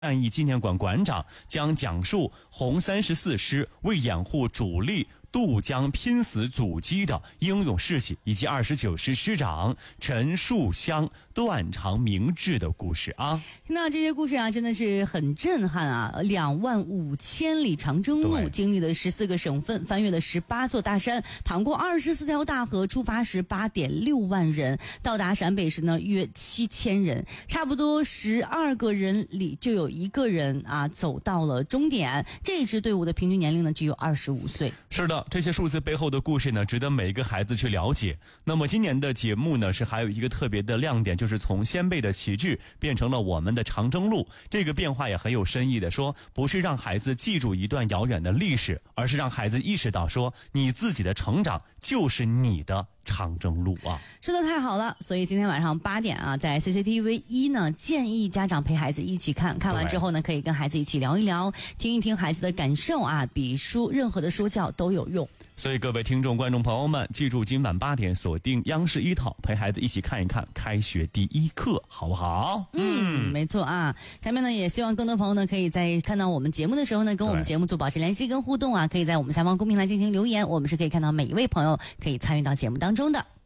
战役纪念馆馆长将讲述红34师为掩护主力渡江拼死阻击的英勇事迹，以及29师师长陈树湘断肠明志的故事啊！ 听到这些故事啊，真的是很震撼啊！25000里长征路，经历了14个省份，翻越了18座大山，淌过24条大河，出发时8.6万人，到达陕北时呢约7000人，差不多12个人里就有1个人啊走到了终点。这支队伍的平均年龄呢只有25岁。 是的，这些数字背后的故事呢，值得每一个孩子去了解。那么今年的节目呢，是还有一个特别的亮点，就是从先辈的旗帜变成了我们的长征路。这个变化也很有深意的说，不是让孩子记住一段遥远的历史，而是让孩子意识到说，你自己的成长就是你的长征路啊！ 说的太好了，所以今天晚上8点啊，在 CCTV 1呢，建议家长陪孩子一起看，看完之后呢，可以跟孩子一起聊一聊，听一听孩子的感受啊，比任何的说教都有用。 所以各位听众观众朋友们，记住今晚8点锁定央视一套，陪孩子一起看一看开学第一课，好不好？ 没错啊。下面呢，也希望更多朋友呢，可以在看到我们节目的时候呢，跟我们节目组保持联系跟互动啊，可以在我们下方公屏来进行留言，我们是可以看到每一位朋友可以参与到节目当中的。